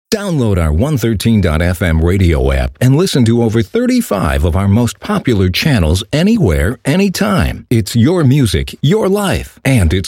Download our 113.fm radio app and listen to over 35 of our most popular channels anywhere, anytime. It's your music, your life, and it's